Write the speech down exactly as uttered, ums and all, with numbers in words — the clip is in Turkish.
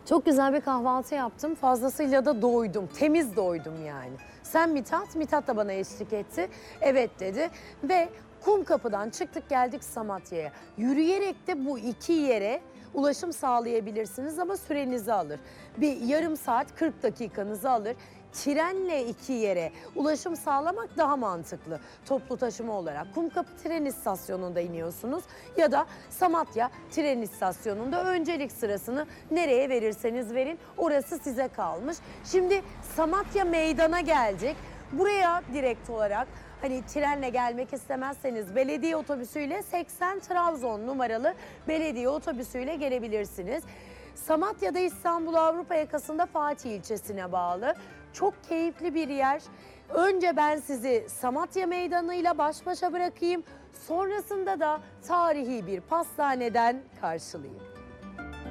Çok güzel bir kahvaltı yaptım. Fazlasıyla da doydum. Temiz doydum yani. Sen Mithat, Mithat da bana eşlik etti. Evet dedi ve Kumkapı'dan çıktık geldik Samatya'ya. Yürüyerek de bu iki yere ulaşım sağlayabilirsiniz ama sürenizi alır. Bir yarım saat kırk dakikanızı alır. Trenle iki yere ulaşım sağlamak daha mantıklı toplu taşıma olarak. Kumkapı tren istasyonunda iniyorsunuz ya da Samatya tren istasyonunda öncelik sırasını nereye verirseniz verin, orası size kalmış. Şimdi Samatya meydana geldik. Buraya direkt olarak hani trenle gelmek istemezseniz belediye otobüsüyle seksen Trabzon numaralı belediye otobüsüyle gelebilirsiniz. Samatya'da İstanbul Avrupa yakasında Fatih ilçesine bağlı. Çok keyifli bir yer. Önce ben sizi Samatya Meydanı'yla baş başa bırakayım. Sonrasında da tarihi bir pastaneden karşılayayım.